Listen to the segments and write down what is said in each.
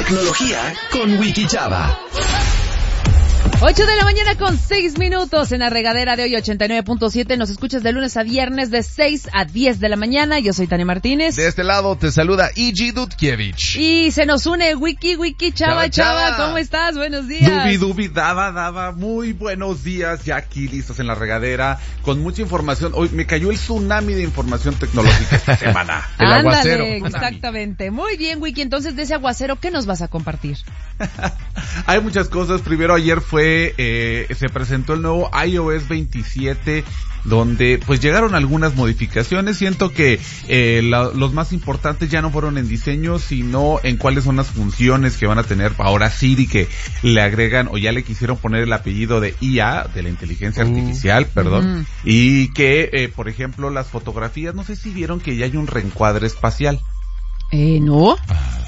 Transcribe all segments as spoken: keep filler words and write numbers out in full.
Tecnología con Wikichava. ocho de la mañana con seis minutos en la regadera de hoy ochenta y nueve punto siete. Nos escuchas de lunes a viernes de seis a diez de la mañana. Yo soy Tania Martínez. De este lado te saluda Igi Dudkiewicz. Y se nos une Wiki, Wiki, Chava, Chava, Chava. ¿Cómo estás? Buenos días. Dubi, dubi, daba, daba. Muy buenos días. Ya aquí listos en la regadera con mucha información. Hoy me cayó el tsunami de información tecnológica esta semana. El Ándale, aguacero. Exactamente. Muy bien, Wiki. Entonces, de ese aguacero, ¿qué nos vas a compartir? Hay muchas cosas. Primero, ayer fue Eh, se presentó el nuevo i O S veintisiete, donde pues llegaron algunas modificaciones. Siento que eh, la, los más importantes ya no fueron en diseño, sino en cuáles son las funciones que van a tener ahora Siri, que le agregan o ya le quisieron poner el apellido de I A, de la inteligencia uh, artificial, perdón, uh-huh. y que eh, por ejemplo las fotografías, no sé si vieron que ya hay un reencuadre espacial. Eh, no.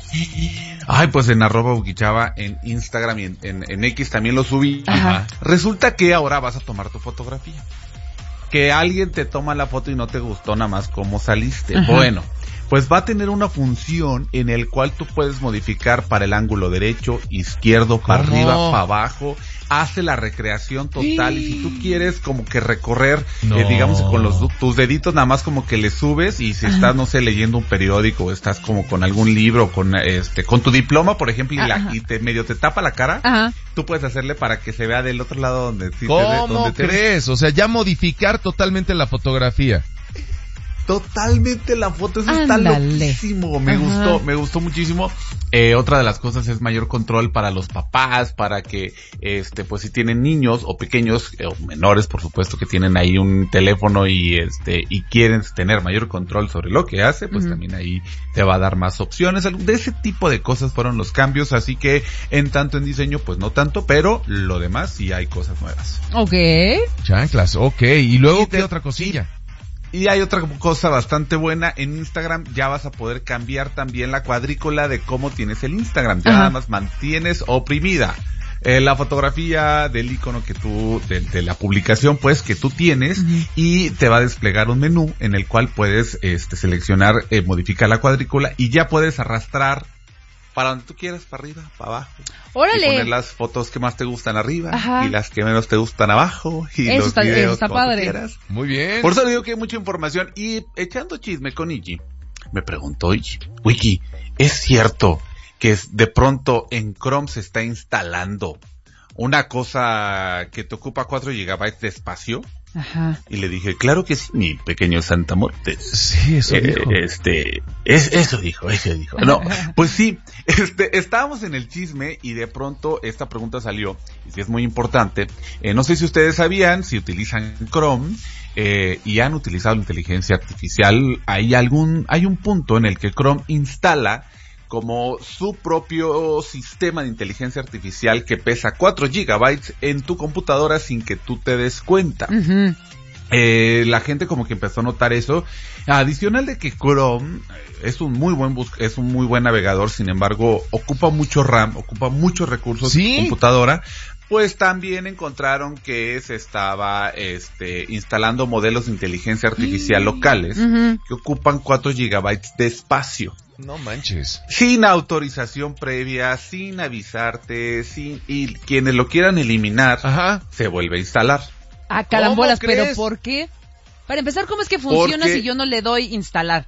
Ay, pues en arroba Wikichava, en Instagram y en, en, en X también lo subí. Ajá. Resulta que ahora vas a tomar tu fotografía. Que alguien te toma la foto y no te gustó nada más cómo saliste. Ajá. Bueno, pues va a tener una función en el cual tú puedes modificar para el ángulo derecho, izquierdo, para ¿Cómo? arriba, para abajo. Hace la recreación total. Sí. Y si tú quieres como que recorrer, no. eh, digamos con los tus deditos nada más como que le subes, y si Ajá. estás, no sé, leyendo un periódico, o estás como con algún libro, con este, con tu diploma, por ejemplo, y, la, y te medio te tapa la cara, Ajá. tú puedes hacerle para que se vea del otro lado donde sí ¿Cómo te ve, donde te crees? Te... O sea, ya modificar totalmente la fotografía. Totalmente la foto, eso está loquísimo, me Ajá. gustó, me gustó muchísimo. Eh, otra de las cosas es mayor control para los papás, para que, este, pues si tienen niños o pequeños, eh, o menores, por supuesto, que tienen ahí un teléfono y este, y quieren tener mayor control sobre lo que hace, pues uh-huh. también ahí te va a dar más opciones. De ese tipo de cosas fueron los cambios, así que en tanto en diseño, pues no tanto, pero lo demás sí hay cosas nuevas. Ok. Chanclas, ok. ¿Y luego y qué de, otra cosilla? Y hay otra cosa bastante buena, en Instagram ya vas a poder cambiar también la cuadrícula de cómo tienes el Instagram, ya Ajá. nada más mantienes oprimida eh, la fotografía del icono que tú, de, de la publicación pues que tú tienes, uh-huh. y te va a desplegar un menú en el cual puedes este seleccionar, eh, modificar la cuadrícula, y ya puedes arrastrar para donde tú quieras, para arriba, para abajo. ¡Órale! Y poner las fotos que más te gustan arriba, Ajá. y las que menos te gustan abajo, y eso los está, videos eso está como padre. tú quieras. Muy bien. Por eso le digo que hay mucha información. Y echando chisme con Iggy, me preguntó Iggy, Wiki, ¿es cierto que de pronto en Chrome se está instalando una cosa que te ocupa cuatro gigabytes de espacio? Ajá. Y le dije, claro que sí, mi pequeño Santamontes. Sí, eso eh, dijo. Este, es, eso dijo, eso dijo. No, pues sí, este, estábamos en el chisme y de pronto esta pregunta salió, y sí es muy importante. Eh, no sé si ustedes sabían, si utilizan Chrome, eh, y han utilizado la inteligencia artificial, hay algún, hay un punto en el que Chrome instala como su propio sistema de inteligencia artificial que pesa cuatro gigabytes en tu computadora sin que tú te des cuenta. Uh-huh. Eh, la gente como que empezó a notar eso. Adicional de que Chrome es un muy buen bus- es un muy buen navegador, sin embargo, ocupa mucho RAM, ocupa muchos recursos ¿Sí? de tu computadora. Pues también encontraron que se estaba este instalando modelos de inteligencia artificial uh-huh. locales uh-huh. que ocupan cuatro gigabytes de espacio. No manches. Sin autorización previa, sin avisarte, sin y quienes lo quieran eliminar, Ajá. se vuelve a instalar. Ah, carambolas, ¿pero por qué? Para empezar, ¿cómo es que funciona Porque si yo no le doy instalar?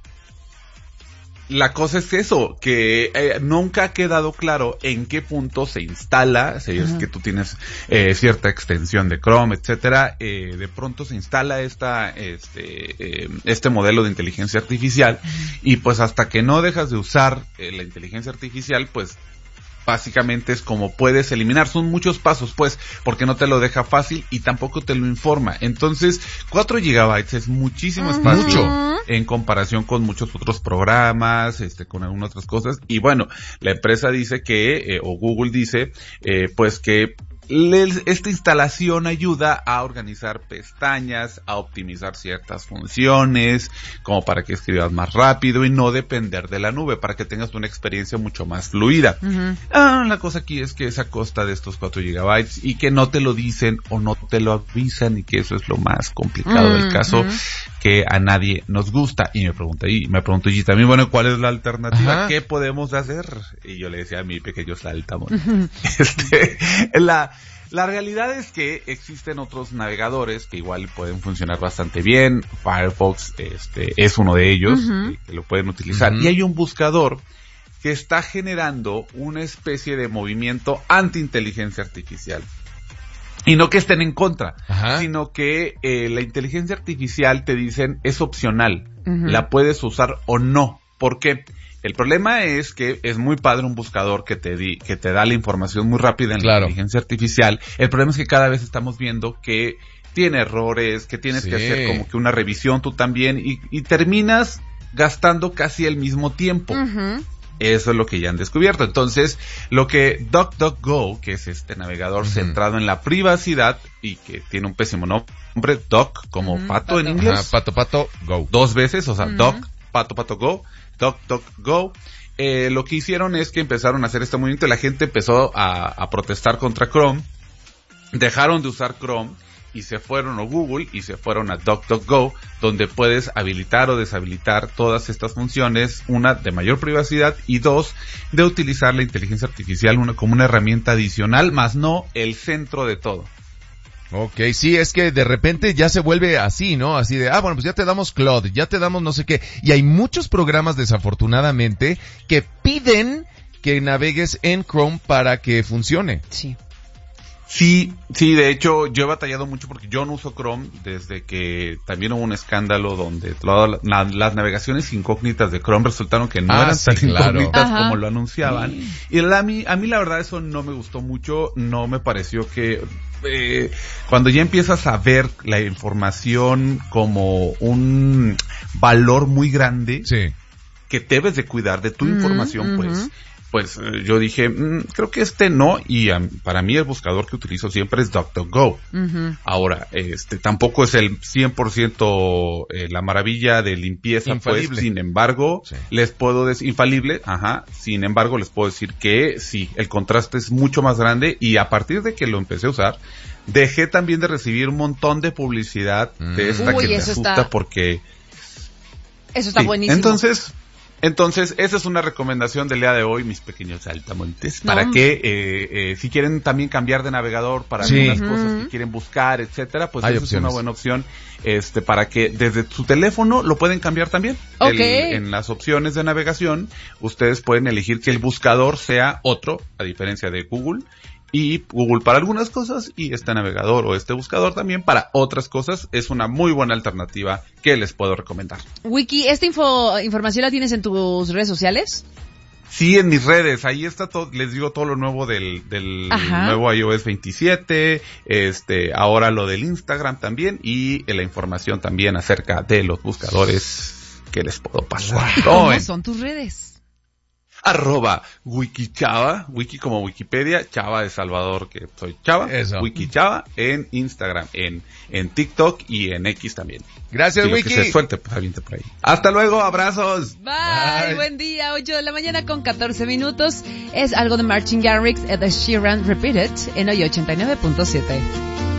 La cosa es eso, que eh, nunca ha quedado claro en qué punto se instala, si es que tú tienes eh, cierta extensión de Chrome, etcétera, eh, de pronto se instala esta, este, eh, este modelo de inteligencia artificial, y pues hasta que no dejas de usar eh, la inteligencia artificial, pues básicamente es como puedes eliminar. Son muchos pasos, pues, porque no te lo deja fácil y tampoco te lo informa. Entonces, cuatro gigabytes es muchísimo uh-huh. espacio en comparación con muchos otros programas, este, con algunas otras cosas. Y bueno, la empresa dice que, eh, o Google dice, eh, pues que esta instalación ayuda a organizar pestañas, a optimizar ciertas funciones, como para que escribas más rápido y no depender de la nube, para que tengas una experiencia mucho más fluida. Uh-huh. Ah, la cosa aquí es que es a costa de estos cuatro gigabytes y que no te lo dicen o no te lo avisan, y que eso es lo más complicado uh-huh. del caso, que a nadie nos gusta. Y me pregunta, y me preguntó y también, bueno, ¿cuál es la alternativa? Ajá. ¿Qué podemos hacer? Y yo le decía a mi pequeño saltamonte. este, la, la realidad es que existen otros navegadores que igual pueden funcionar bastante bien. Firefox, este, es uno de ellos, Uh-huh. que, que lo pueden utilizar. Uh-huh. Y hay un buscador que está generando una especie de movimiento anti-inteligencia artificial. Y no que estén en contra, Ajá. sino que eh, la inteligencia artificial, te dicen, es opcional. Uh-huh. La puedes usar o no. ¿Por qué? El problema es que es muy padre un buscador que te di, que te da la información muy rápida en Claro. la inteligencia artificial. El problema es que cada vez estamos viendo que tiene errores, que tienes Sí. que hacer como que una revisión tú también, y, y terminas gastando casi el mismo tiempo. Uh-huh. Eso es lo que ya han descubierto. Entonces, lo que DuckDuckGo, que es este navegador Uh-huh. centrado en la privacidad y que tiene un pésimo nombre, Duck, como Uh-huh, pato en pato. inglés, Ajá, pato, pato, go. dos veces, o sea, Uh-huh. Duck, pato, pato, go, DuckDuckGo, eh, lo que hicieron es que empezaron a hacer este movimiento, la gente empezó a, a protestar contra Chrome, dejaron de usar Chrome, y se fueron a Google y se fueron a DuckDuckGo, donde puedes habilitar o deshabilitar todas estas funciones, una de mayor privacidad y dos de utilizar la inteligencia artificial una, como una herramienta adicional, más no el centro de todo. Ok, sí, es que de repente ya se vuelve así, ¿no? Así de, ah, bueno, pues ya te damos Claude, ya te damos no sé qué. Y hay muchos programas, desafortunadamente, que piden que navegues en Chrome para que funcione. Sí. Sí, sí, de hecho yo he batallado mucho porque yo no uso Chrome desde que también hubo un escándalo donde todas la, las navegaciones incógnitas de Chrome resultaron que no Ah, eran sí, tan claro. incógnitas Ajá. como lo anunciaban. Y la, a, mí, a mí la verdad eso no me gustó mucho, no me pareció que... Eh, cuando ya empiezas a ver la información como un valor muy grande Sí. que debes de cuidar de tu Ujú, información, ujú. pues... Pues eh, yo dije, mmm, creo que este no, y um, para mí el buscador que utilizo siempre es DuckDuckGo. Uh-huh. Ahora, este tampoco es el cien por ciento eh, la maravilla de limpieza, Infalible. pues, sin embargo, Sí. les puedo decir, infalible, ajá, sin embargo les puedo decir que sí, el contraste es mucho más grande, y a partir de que lo empecé a usar, dejé también de recibir un montón de publicidad de esta Uy, que te eso asusta está- porque... Eso está sí, buenísimo. Entonces... Entonces, esa es una recomendación del día de hoy, mis pequeños saltamontes, No, para hombre. que, eh, eh, si quieren también cambiar de navegador para Sí. algunas Ujú. cosas que quieren buscar, etcétera, pues Hay esa opciones. es una buena opción, este, para que desde su teléfono lo pueden cambiar también. Ok. El- en las opciones de navegación, ustedes pueden elegir que el buscador sea otro, a diferencia de Google, y Google para algunas cosas y este navegador o este buscador también para otras cosas. Es una muy buena alternativa que les puedo recomendar. Wiki, ¿esta info, información la tienes en tus redes sociales? Sí, en mis redes, ahí está todo, les digo todo lo nuevo del, del Ajá. nuevo iOS veintisiete, este, ahora lo del Instagram también, y eh, la información también acerca de los buscadores que les puedo pasar. ¿Cómo No, en son tus redes? arroba wikichava, wiki como Wikipedia, Chava de Salvador, que soy Chava, Eso. wikichava en Instagram, en, en TikTok y en X también. Gracias, Y lo Wiki. que se suelte, pues aviente por ahí. Hasta luego, abrazos. Bye, Bye. buen día, ocho de la mañana con catorce minutos. Es algo de Martin Garrix, Ed Sheeran, Repeat It, en hoy ochenta y nueve punto siete.